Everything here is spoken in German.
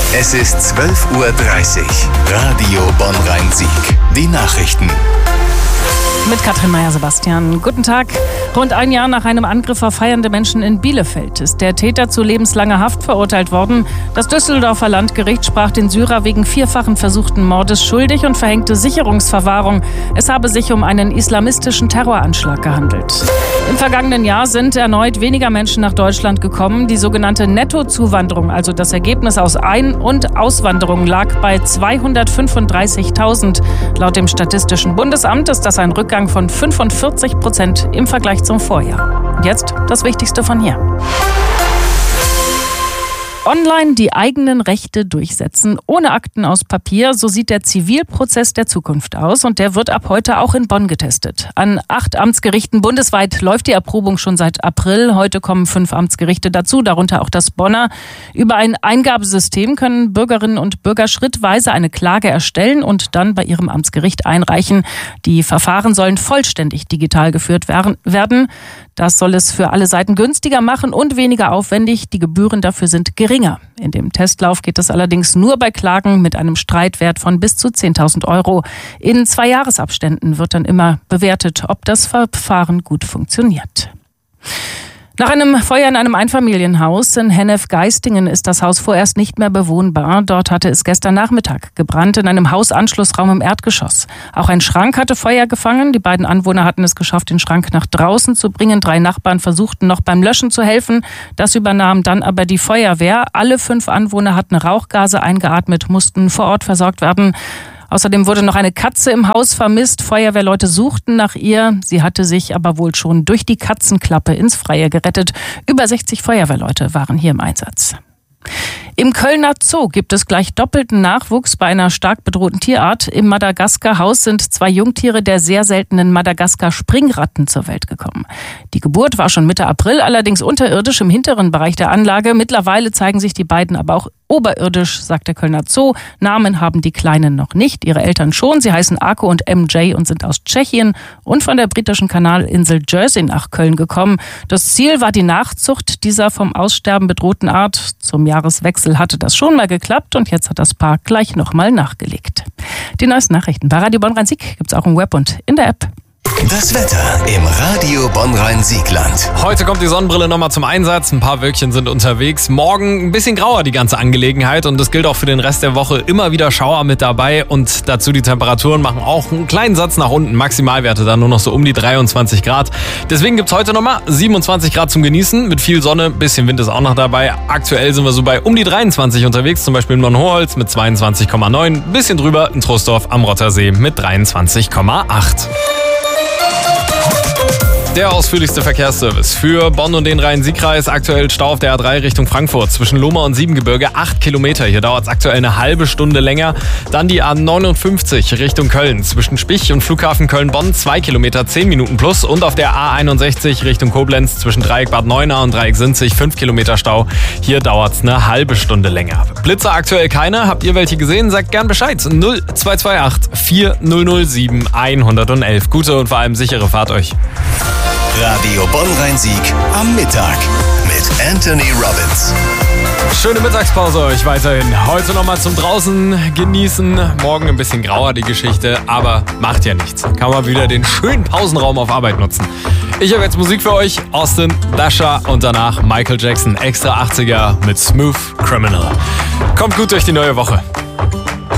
Es ist 12:30 Uhr. Radio Bonn-Rhein-Sieg. Die Nachrichten. Mit Katrin Meyer-Sebastian. Guten Tag. Rund ein Jahr nach einem Angriff auf feiernde Menschen in Bielefeld ist der Täter zu lebenslanger Haft verurteilt worden. Das Düsseldorfer Landgericht sprach den Syrer wegen 4-fachen versuchten Mordes schuldig und verhängte Sicherungsverwahrung. Es habe sich um einen islamistischen Terroranschlag gehandelt. Im vergangenen Jahr sind erneut weniger Menschen nach Deutschland gekommen. Die sogenannte Nettozuwanderung, also das Ergebnis aus Ein- und Auswanderung, lag bei 235.000. Laut dem Statistischen Bundesamt ist das ein Rückgang von 45% im Vergleich zum Vorjahr. Jetzt das Wichtigste von hier. Online die eigenen Rechte durchsetzen, ohne Akten aus Papier. So sieht der Zivilprozess der Zukunft aus und der wird ab heute auch in Bonn getestet. An 8 Amtsgerichten bundesweit läuft die Erprobung schon seit April. Heute kommen 5 Amtsgerichte dazu, darunter auch das Bonner. Über ein Eingabesystem können Bürgerinnen und Bürger schrittweise eine Klage erstellen und dann bei ihrem Amtsgericht einreichen. Die Verfahren sollen vollständig digital geführt werden. Das soll es für alle Seiten günstiger machen und weniger aufwendig. Die Gebühren dafür sind geringer. In dem Testlauf geht es allerdings nur bei Klagen mit einem Streitwert von bis zu 10.000 €. In 2 Jahresabständen wird dann immer bewertet, ob das Verfahren gut funktioniert. Nach einem Feuer in einem Einfamilienhaus in Hennef-Geistingen ist das Haus vorerst nicht mehr bewohnbar. Dort hatte es gestern Nachmittag gebrannt in einem Hausanschlussraum im Erdgeschoss. Auch ein Schrank hatte Feuer gefangen. Die beiden Anwohner hatten es geschafft, den Schrank nach draußen zu bringen. 3 Nachbarn versuchten noch beim Löschen zu helfen. Das übernahm dann aber die Feuerwehr. Alle 5 Anwohner hatten Rauchgase eingeatmet, mussten vor Ort versorgt werden. Außerdem wurde noch eine Katze im Haus vermisst. Feuerwehrleute suchten nach ihr. Sie hatte sich aber wohl schon durch die Katzenklappe ins Freie gerettet. Über 60 Feuerwehrleute waren hier im Einsatz. Im Kölner Zoo gibt es gleich doppelten Nachwuchs bei einer stark bedrohten Tierart. Im Madagaskar-Haus sind 2 Jungtiere der sehr seltenen Madagaskar-Springratten zur Welt gekommen. Die Geburt war schon Mitte April, allerdings unterirdisch im hinteren Bereich der Anlage. Mittlerweile zeigen sich die beiden aber auch oberirdisch, sagt der Kölner Zoo. Namen haben die Kleinen noch nicht, ihre Eltern schon. Sie heißen Ako und MJ und sind aus Tschechien und von der britischen Kanalinsel Jersey nach Köln gekommen. Das Ziel war die Nachzucht dieser vom Aussterben bedrohten Art. Zum Jahreswechsel hatte das schon mal geklappt und jetzt hat das Paar gleich nochmal nachgelegt. Die neuesten Nachrichten bei Radio Bonn-Rhein-Sieg gibt's auch im Web und in der App. Das Wetter im Radio Bonn-Rhein-Siegland. Heute kommt die Sonnenbrille nochmal zum Einsatz. Ein paar Wölkchen sind unterwegs. Morgen ein bisschen grauer die ganze Angelegenheit. Und das gilt auch für den Rest der Woche. Immer wieder Schauer mit dabei. Und dazu die Temperaturen machen auch einen kleinen Satz nach unten. Maximalwerte dann nur noch so um die 23 Grad. Deswegen gibt's heute nochmal 27 Grad zum Genießen. Mit viel Sonne. Ein bisschen Wind ist auch noch dabei. Aktuell sind wir so bei um die 23 unterwegs. Zum Beispiel in Nordholz mit 22,9. Bisschen drüber in Troisdorf am Rottersee mit 23,8. Der ausführlichste Verkehrsservice für Bonn und den Rhein-Sieg-Kreis. Aktuell Stau auf der A3 Richtung Frankfurt zwischen Lohmar und Siebengebirge 8 Kilometer. Hier dauert es aktuell eine halbe Stunde länger. Dann die A59 Richtung Köln zwischen Spich und Flughafen Köln-Bonn 2 Kilometer 10 Minuten plus. Und auf der A61 Richtung Koblenz zwischen Dreieck Bad Neuenahr und Dreieck Sinzig 5 Kilometer Stau. Hier dauert es eine halbe Stunde länger. Blitzer aktuell keine. Habt ihr welche gesehen? Sagt gern Bescheid. 0228 4007 111. Gute und vor allem sichere Fahrt euch. Radio Bonn-Rhein-Sieg am Mittag mit Anthony Robbins. Schöne Mittagspause euch weiterhin. Heute nochmal zum draußen genießen. Morgen ein bisschen grauer die Geschichte, aber macht ja nichts. Kann man wieder den schönen Pausenraum auf Arbeit nutzen. Ich habe jetzt Musik für euch. Austin, Dasha und danach Michael Jackson. Extra 80er mit Smooth Criminal. Kommt gut durch die neue Woche.